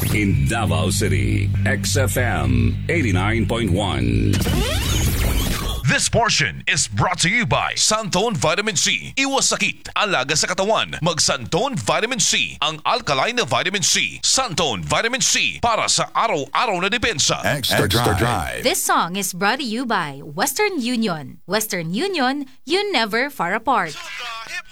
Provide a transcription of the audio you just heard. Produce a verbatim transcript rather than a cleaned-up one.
In Davao City, X F M eighty-nine point one. This portion is brought to you by Santone Vitamin C. Iwas sakit, alaga sa katawan. Mag Santone Vitamin C, ang alkaline na vitamin C. Santone Vitamin C, para sa araw-araw na depensa. Extra, Extra Drive. This song is brought to you by Western Union. Western Union, you never far apart.